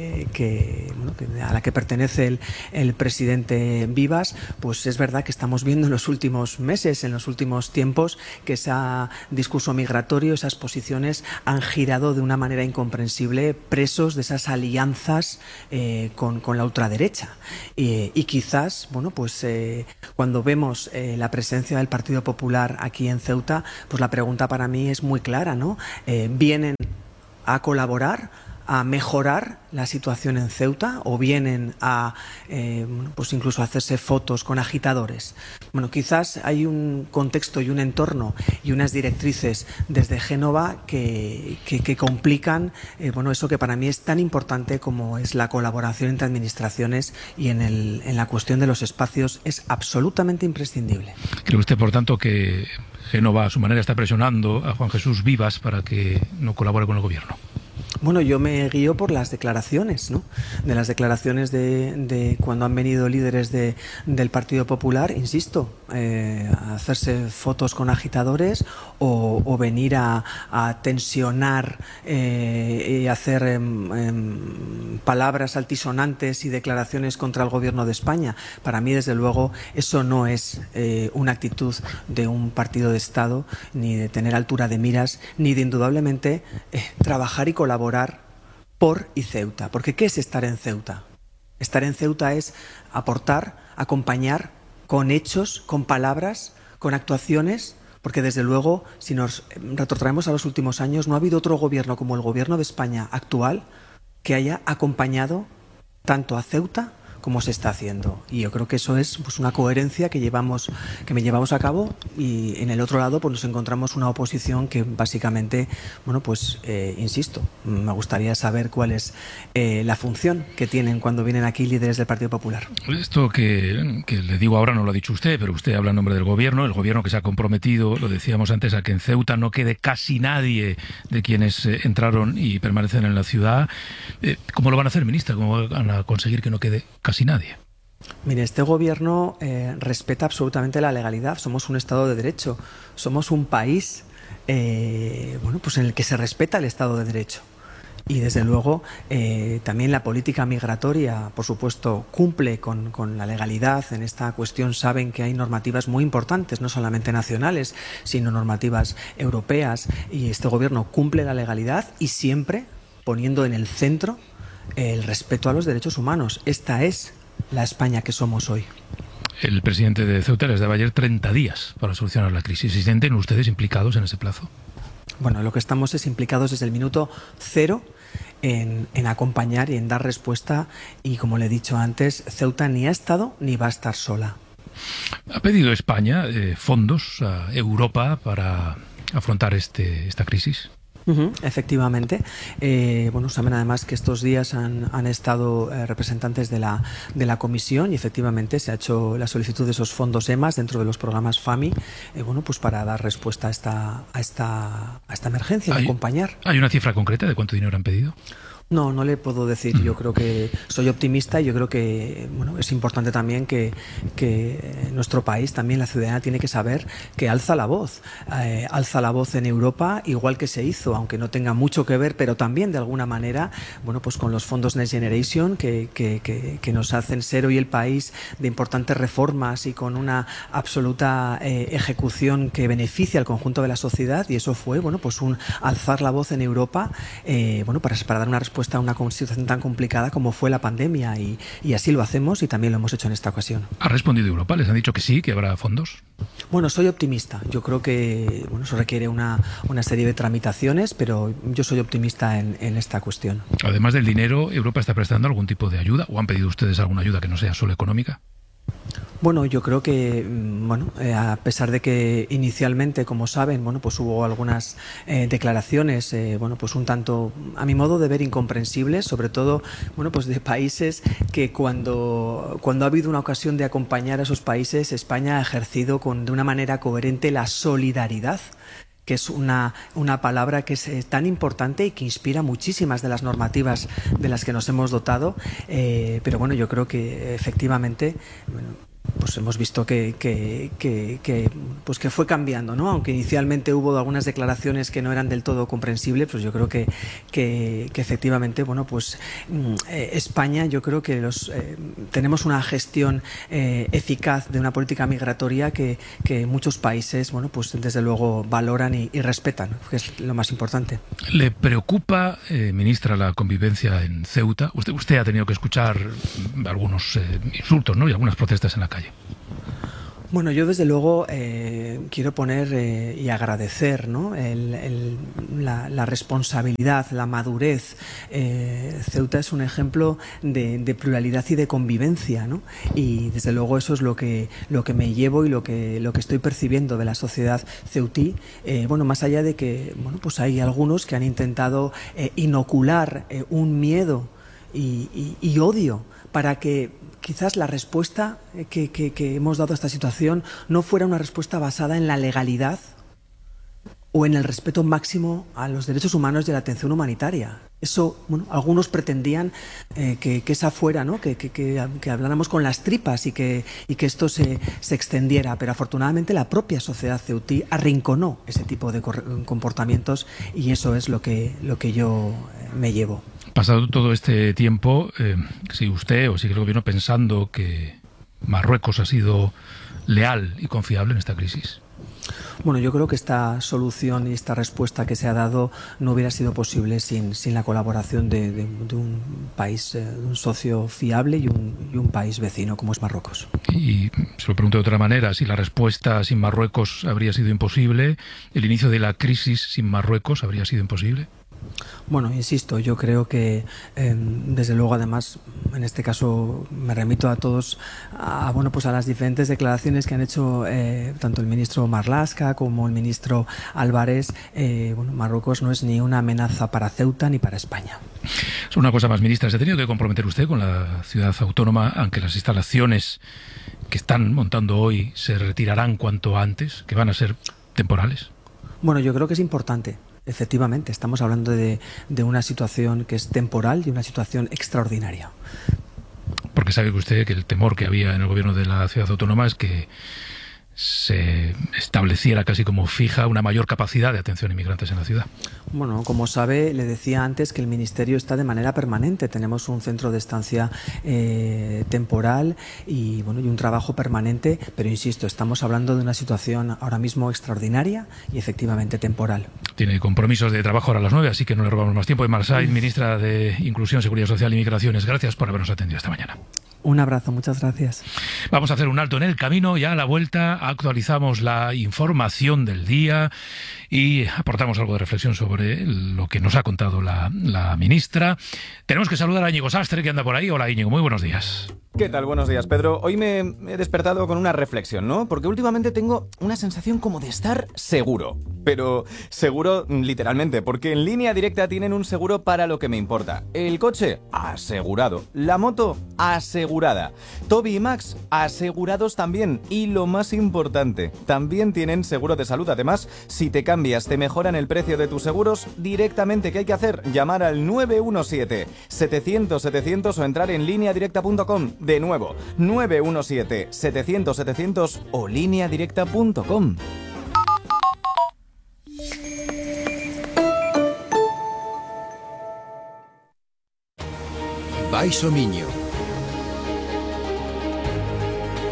Speaker 20: a la que pertenece el presidente Vivas, pues es verdad que estamos viendo en los últimos meses, en los últimos tiempos, que ese discurso migratorio, esas posiciones han girado de una manera incomprensible, presos de esas alianzas con la ultraderecha. Y quizás, bueno, pues cuando vemos la presencia del Partido Popular aquí en Ceuta, pues la pregunta para mí es muy clara, ¿no? ¿Vienen a colaborar, a mejorar la situación en Ceuta o vienen a pues incluso a hacerse fotos con agitadores? Bueno, quizás hay un contexto y un entorno y unas directrices desde Génova que complican bueno, eso que para mí es tan importante como es la colaboración entre administraciones y en la cuestión de los espacios es absolutamente imprescindible.
Speaker 4: ¿Cree usted, por tanto, que Génova a su manera está presionando a Juan Jesús Vivas para que no colabore con el gobierno?
Speaker 20: Bueno, yo me guío por las declaraciones, ¿no? De las declaraciones de cuando han venido líderes del Partido Popular, insisto, a hacerse fotos con agitadores o venir a tensionar y hacer palabras altisonantes y declaraciones contra el gobierno de España. Para mí, desde luego, eso no es una actitud de un partido de Estado, ni de tener altura de miras, ni de indudablemente trabajar y colaborar por y Ceuta. Porque ¿qué es estar en Ceuta? Estar en Ceuta es aportar, acompañar con hechos, con palabras, con actuaciones, porque desde luego, si nos retrotraemos a los últimos años, no ha habido otro gobierno como el gobierno de España actual que haya acompañado tanto a Ceuta como se está haciendo. Y yo creo que eso es pues una coherencia que llevamos a cabo, y en el otro lado pues nos encontramos una oposición que básicamente, bueno, pues insisto, me gustaría saber cuál es la función que tienen cuando vienen aquí líderes del Partido Popular.
Speaker 4: Esto que le digo ahora no lo ha dicho usted, pero usted habla en nombre del gobierno, el gobierno que se ha comprometido, lo decíamos antes, a que en Ceuta no quede casi nadie de quienes entraron y permanecen en la ciudad. ¿Cómo lo van a hacer, ministra? ¿Cómo van a conseguir que no quede casi nadie?
Speaker 20: Mire, este gobierno respeta absolutamente la legalidad. Somos un Estado de Derecho. Somos un país bueno, pues en el que se respeta el Estado de Derecho. Y desde luego también la política migratoria, por supuesto, cumple con la legalidad. En esta cuestión saben que hay normativas muy importantes, no solamente nacionales, sino normativas europeas. Y este gobierno cumple la legalidad y siempre poniendo en el centro el respeto a los derechos humanos. Esta es la España que somos hoy.
Speaker 4: El presidente de Ceuta les daba ayer 30 días para solucionar la crisis. ¿Se sienten ustedes implicados en ese plazo?
Speaker 20: Bueno, lo que estamos es implicados desde el minuto cero en acompañar y en dar respuesta. Y como le he dicho antes, Ceuta ni ha estado ni va a estar sola.
Speaker 4: ¿Ha pedido España fondos a Europa para afrontar esta crisis?
Speaker 20: Efectivamente. Bueno, saben además que estos días han estado representantes de la Comisión y efectivamente se ha hecho la solicitud de esos fondos EMAS dentro de los programas FAMI, bueno, pues para dar respuesta a esta emergencia, acompañar.
Speaker 4: ¿Hay una cifra concreta de cuánto dinero han pedido?
Speaker 20: No le puedo decir. Yo creo que soy optimista y yo creo que bueno, es importante también que nuestro país, también la ciudadanía, tiene que saber que alza la voz en Europa, igual que se hizo, aunque no tenga mucho que ver, pero también de alguna manera, bueno, pues con los fondos Next Generation que nos hacen ser hoy el país de importantes reformas y con una absoluta ejecución que beneficia al conjunto de la sociedad. Y eso fue, bueno, pues un alzar la voz en Europa, bueno, para dar una respuesta respuesta a una situación tan complicada como fue la pandemia y así lo hacemos y también lo hemos hecho en esta ocasión.
Speaker 4: ¿Ha respondido Europa? ¿Les han dicho que sí, que habrá fondos?
Speaker 20: Bueno, soy optimista. Yo creo que eso requiere una serie de tramitaciones, pero yo soy optimista en esta cuestión.
Speaker 4: Además del dinero, ¿Europa está prestando algún tipo de ayuda o han pedido ustedes alguna ayuda que no sea solo económica?
Speaker 20: Bueno, yo creo que, a pesar de que inicialmente, como saben, pues hubo algunas declaraciones, pues un tanto, a mi modo de ver, incomprensibles, sobre todo, pues de países que cuando ha habido una ocasión de acompañar a esos países, España ha ejercido de una manera coherente la solidaridad, que es una palabra que es tan importante y que inspira muchísimas de las normativas de las que nos hemos dotado, pero bueno, yo creo que efectivamente pues hemos visto que fue cambiando, ¿no? Aunque inicialmente hubo algunas declaraciones que no eran del todo comprensibles, pues yo creo que efectivamente, España, yo creo que tenemos una gestión eficaz de una política migratoria que muchos países, desde luego valoran y respetan, que es lo más importante.
Speaker 4: ¿Le preocupa, ministra, la convivencia en Ceuta? Usted ha tenido que escuchar algunos insultos, ¿no? Y algunas protestas en la calle.
Speaker 20: Bueno, yo desde luego quiero poner y agradecer, ¿no? la responsabilidad, la madurez. Ceuta es un ejemplo de pluralidad y de convivencia, ¿no? Y desde luego eso es lo que me llevo y lo que estoy percibiendo de la sociedad ceutí. Más allá de que pues hay algunos que han intentado inocular un miedo y odio para que quizás la respuesta que hemos dado a esta situación no fuera una respuesta basada en la legalidad o en el respeto máximo a los derechos humanos y a la atención humanitaria. Eso, algunos pretendían que esa fuera, ¿no? que habláramos con las tripas y que esto se extendiera, pero afortunadamente la propia sociedad ceutí arrinconó ese tipo de comportamientos y eso es lo que yo me llevo.
Speaker 4: Pasado todo este tiempo, ¿sigue usted o sigue el gobierno pensando que Marruecos ha sido leal y confiable en esta crisis?
Speaker 20: Bueno, yo creo que esta solución y esta respuesta que se ha dado no hubiera sido posible sin la colaboración de un país, de un socio fiable y un país vecino como es Marruecos.
Speaker 4: Y se lo pregunto de otra manera, si la respuesta sin Marruecos habría sido imposible, ¿el inicio de la crisis sin Marruecos habría sido imposible?
Speaker 20: Bueno, insisto, yo creo que desde luego, además, en este caso me remito a todos a las diferentes declaraciones que han hecho tanto el ministro Marlaska como el ministro Álvarez. Marruecos no es ni una amenaza para Ceuta ni para España.
Speaker 4: Una cosa más, ministra, ¿se ha tenido que comprometer usted con la ciudad autónoma, aunque las instalaciones que están montando hoy se retirarán cuanto antes, que van a ser temporales?
Speaker 20: Bueno, yo creo que es importante. Efectivamente, estamos hablando de una situación que es temporal y una situación extraordinaria.
Speaker 4: Porque sabe usted que el temor que había en el gobierno de la ciudad autónoma es que se estableciera casi como fija una mayor capacidad de atención a inmigrantes en la ciudad.
Speaker 20: Bueno, como sabe, le decía antes que el Ministerio está de manera permanente. Tenemos un centro de estancia temporal y un trabajo permanente, pero insisto, estamos hablando de una situación ahora mismo extraordinaria y efectivamente temporal.
Speaker 4: Tiene compromisos de trabajo ahora a las 9, así que no le robamos más tiempo. Emma Said, ministra de Inclusión, Seguridad Social y Migraciones, gracias por habernos atendido esta mañana.
Speaker 20: Un abrazo, muchas gracias.
Speaker 4: Vamos a hacer un alto en el camino, ya a la vuelta actualizamos la información del día y aportamos algo de reflexión sobre lo que nos ha contado la ministra. Tenemos que saludar a Íñigo Sastre, que anda por ahí. Hola Íñigo, muy buenos días.
Speaker 21: ¿Qué tal? Buenos días, Pedro. Hoy me he despertado con una reflexión, ¿no? Porque últimamente tengo una sensación como de estar seguro. Pero seguro literalmente, porque en Línea Directa tienen un seguro para lo que me importa. El coche, asegurado. La moto, asegurada. Toby y Max, asegurados también. Y lo más importante, también tienen seguro de salud. Además, si te cambias, te mejoran el precio de tus seguros directamente. ¿Qué hay que hacer? Llamar al 917-700-700 o entrar en lineadirecta.com. De nuevo, 917-700-700 o lineadirecta.com.
Speaker 3: Baixo Miño.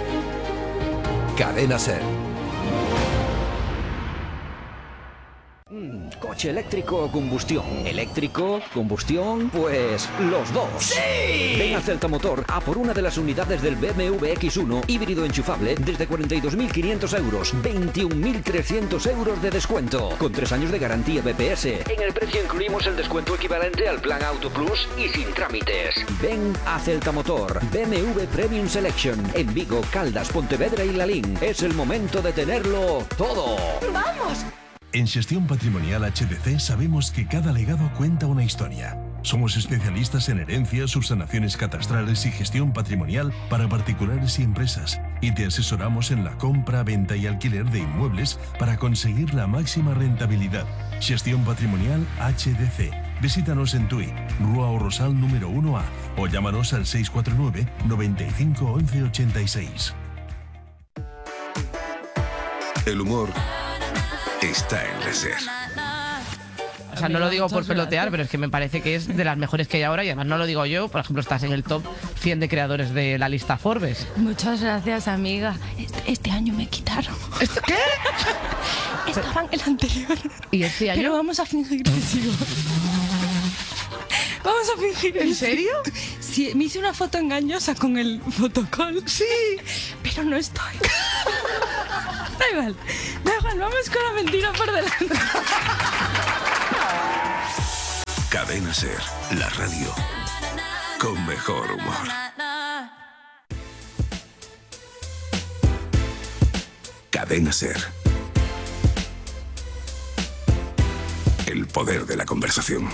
Speaker 3: Cadena Ser.
Speaker 9: Coche eléctrico o combustión. Eléctrico, combustión, pues los dos. ¡Sí! Ven a Celta Motor a por una de las unidades del BMW X1 híbrido enchufable desde 42.500 euros, 21.300 euros de descuento, con 3 años de garantía BPS. En el precio incluimos el descuento equivalente al plan Auto Plus y sin trámites. Ven a Celta Motor, BMW Premium Selection, en Vigo, Caldas, Pontevedra y Lalín. Es el momento de tenerlo todo.
Speaker 2: ¡Vamos! En Xestión Patrimonial HDC sabemos que cada legado cuenta una historia. Somos especialistas en herencias, subsanaciones catastrales y gestión patrimonial para particulares y empresas. Y te asesoramos en la compra, venta y alquiler de inmuebles para conseguir la máxima rentabilidad. Xestión Patrimonial HDC. Visítanos en Tui, Rua o Rosal número 1A o llámanos al 649 95 11 86.
Speaker 3: El humor está en la SER.
Speaker 22: O sea, no lo digo por pelotear, pero es que me parece que es de las mejores que hay ahora y además no lo digo yo. Por ejemplo, estás en el top 100 de creadores de la lista Forbes.
Speaker 23: Muchas gracias, amiga. Este año me quitaron.
Speaker 22: ¿Qué?
Speaker 23: Estaba en el anterior.
Speaker 22: ¿Y este año?
Speaker 23: Pero vamos a fingir que sigo. Vamos a fingir.
Speaker 22: ¿En serio?
Speaker 23: Sí, me hice una foto engañosa con el fotocall.
Speaker 22: Sí.
Speaker 23: Pero no estoy. Da igual, vamos con la mentira por delante.
Speaker 3: Cadena SER, la radio con mejor humor. Cadena SER. El poder de la conversación.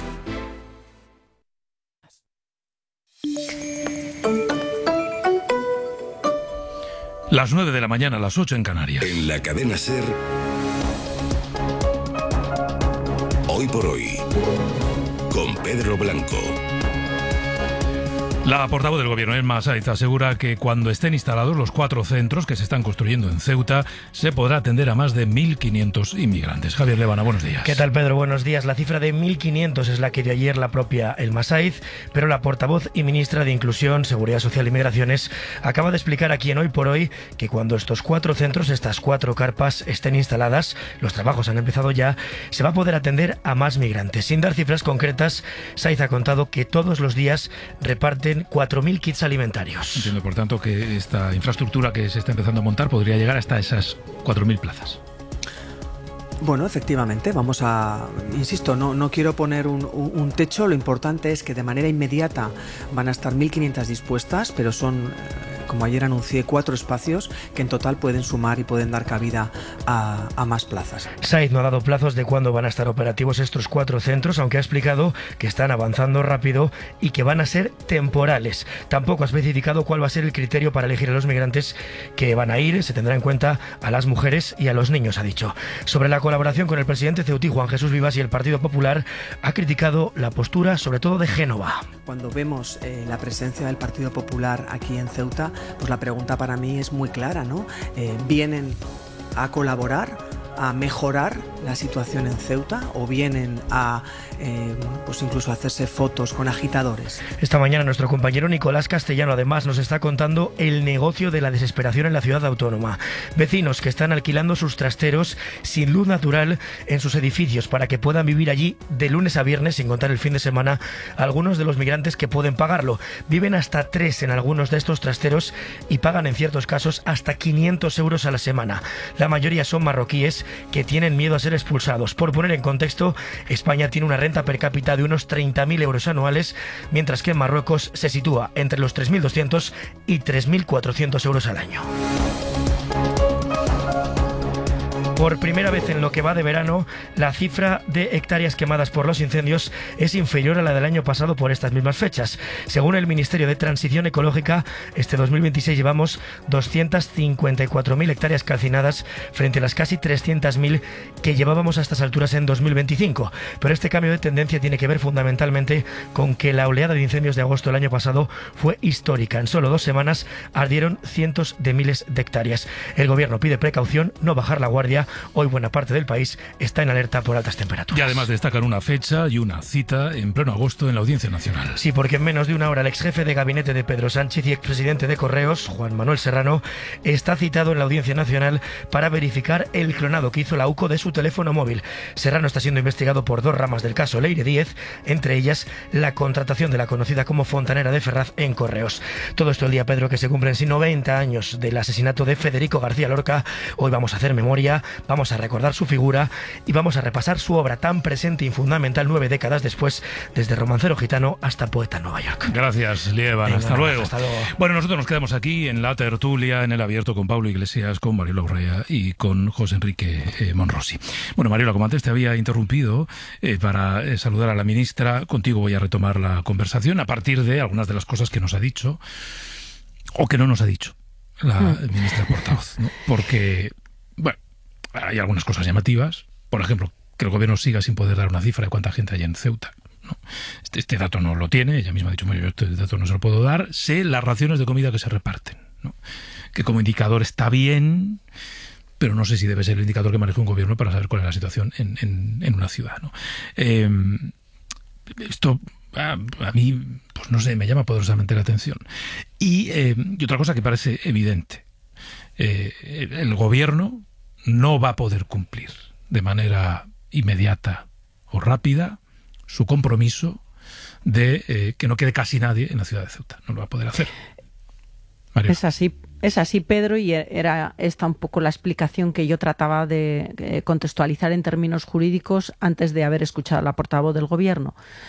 Speaker 4: Las 9 de la mañana, las 8 en Canarias.
Speaker 3: En la Cadena SER. Hoy por hoy. Con Pedro Blanco.
Speaker 4: La portavoz del gobierno, Elma Sáiz, asegura que cuando estén instalados los 4 centros que se están construyendo en Ceuta, se podrá atender a más de 1.500 inmigrantes. Javier Levana, buenos días.
Speaker 24: ¿Qué tal, Pedro? Buenos días. La cifra de 1.500 es la que dio ayer la propia Elma Sáiz, pero la portavoz y ministra de Inclusión, Seguridad Social y Migraciones acaba de explicar aquí en Hoy por Hoy que cuando estos 4 centros, estas 4 carpas estén instaladas, los trabajos han empezado ya, se va a poder atender a más migrantes. Sin dar cifras concretas, Sáiz ha contado que todos los días reparten 4.000 kits alimentarios.
Speaker 4: Entiendo, por tanto, que esta infraestructura que se está empezando a montar podría llegar hasta esas 4.000 plazas.
Speaker 20: Bueno, efectivamente, vamos a... Insisto, no quiero poner un techo, lo importante es que de manera inmediata van a estar 1.500 dispuestas, pero son, como ayer anuncié, 4 espacios que en total pueden sumar y pueden dar cabida a más plazas.
Speaker 24: Sáiz no ha dado plazos de cuándo van a estar operativos estos 4 centros, aunque ha explicado que están avanzando rápido y que van a ser temporales. Tampoco ha especificado cuál va a ser el criterio para elegir a los migrantes que van a ir. Se tendrá en cuenta a las mujeres y a los niños, ha dicho. Sobre la colaboración con el presidente ceutí, Juan Jesús Vivas, y el Partido Popular, ha criticado la postura, sobre todo de Génova.
Speaker 20: Cuando vemos la presencia del Partido Popular aquí en Ceuta, pues la pregunta para mí es muy clara, ¿no? ¿Vienen a colaborar, a mejorar la situación en Ceuta o vienen a pues incluso a hacerse fotos con agitadores?
Speaker 24: Esta mañana nuestro compañero Nicolás Castellano además nos está contando el negocio de la desesperación en la ciudad autónoma. Vecinos que están alquilando sus trasteros sin luz natural en sus edificios para que puedan vivir allí de lunes a viernes, sin contar el fin de semana. Algunos de los migrantes que pueden pagarlo viven hasta 3 en algunos de estos trasteros y pagan en ciertos casos hasta 500 euros a la semana. La mayoría son marroquíes que tienen miedo a ser expulsados. Por poner en contexto, España tiene una renta per cápita de unos 30.000 euros anuales, mientras que en Marruecos se sitúa entre los 3.200 y 3.400 euros al año. Por primera vez en lo que va de verano, la cifra de hectáreas quemadas por los incendios es inferior a la del año pasado por estas mismas fechas. Según el Ministerio de Transición Ecológica, este 2026 llevamos 254.000 hectáreas calcinadas frente a las casi 300.000 que llevábamos a estas alturas en 2025. Pero este cambio de tendencia tiene que ver fundamentalmente con que la oleada de incendios de agosto del año pasado fue histórica. En solo 2 semanas ardieron cientos de miles de hectáreas. El gobierno pide precaución, no bajar la guardia hoy buena parte del país está en alerta por altas temperaturas.
Speaker 4: Y además destacan una fecha y una cita en pleno agosto en la Audiencia Nacional.
Speaker 24: Sí, porque en menos de una hora el ex jefe de gabinete de Pedro Sánchez y expresidente de Correos, Juan Manuel Serrano, está citado en la Audiencia Nacional para verificar el clonado que hizo la UCO de su teléfono móvil. Serrano está siendo investigado por 2 ramas del caso Leire 10, entre ellas la contratación de la conocida como fontanera de Ferraz en Correos. Todo esto el día, Pedro, que se cumplen 90 años del asesinato de Federico García Lorca. Hoy vamos a hacer memoria, vamos a recordar su figura y vamos a repasar su obra tan presente y fundamental 9 décadas después, desde romancero gitano hasta poeta en Nueva York.
Speaker 4: Gracias, Lieban. Hasta luego. Bueno, nosotros nos quedamos aquí en la tertulia, en el abierto, con Pablo Iglesias, con Mariola Urrea y con José Enrique Monrosi. Bueno, Mariola, como antes te había interrumpido para saludar a la ministra, contigo voy a retomar la conversación a partir de algunas de las cosas que nos ha dicho o que no nos ha dicho la ministra portavoz, ¿no? Porque, bueno, hay algunas cosas llamativas. Por ejemplo, que el gobierno siga sin poder dar una cifra de cuánta gente hay en Ceuta, ¿no? Este dato no lo tiene, ella misma ha dicho, yo este dato no se lo puedo dar. Sé las raciones de comida que se reparten, ¿no? Que como indicador está bien, pero no sé si debe ser el indicador que maneja un gobierno para saber cuál es la situación en una ciudad, ¿no? Esto a mí, pues no sé, me llama poderosamente la atención. Y otra cosa que parece evidente, el gobierno no va a poder cumplir de manera inmediata o rápida su compromiso de que no quede casi nadie en la ciudad de Ceuta. No lo va a poder hacer. Mario.
Speaker 17: Es así, Pedro, y era esta un poco la explicación que yo trataba de contextualizar en términos jurídicos antes de haber escuchado a la portavoz del Gobierno.